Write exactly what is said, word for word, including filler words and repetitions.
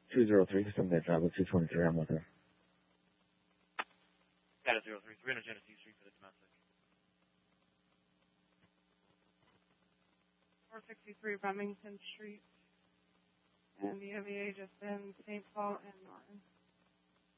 two zero three, disseminate driver two twenty-three, I'm with her. Data zero three, three hundred Genesee Street for the domestic. four sixty-three Remington Street. And the O V A just in Saint Paul and Norton.